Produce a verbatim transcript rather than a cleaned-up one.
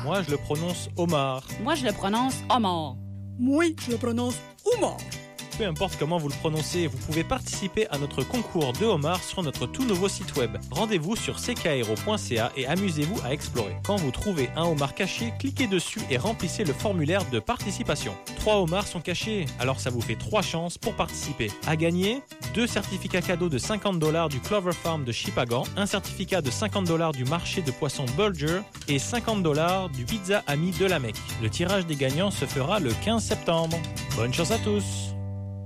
Moi, je le prononce Omar. Moi, je le prononce Omar. Moi, je le prononce Omar. Peu importe comment vous le prononcez, vous pouvez participer à notre concours de homard sur notre tout nouveau site web. Rendez-vous sur c k aero point c a et amusez-vous à explorer. Quand vous trouvez un homard caché, cliquez dessus et remplissez le formulaire de participation. Trois homards sont cachés, alors ça vous fait trois chances pour participer. À gagner, deux certificats cadeaux de cinquante dollars du Clover Farm de Shippagan, un certificat de cinquante dollars du marché de poissons Bulger et cinquante dollars du Pizza Ami de la Mecque. Le tirage des gagnants se fera le quinze septembre. Bonne chance à tous!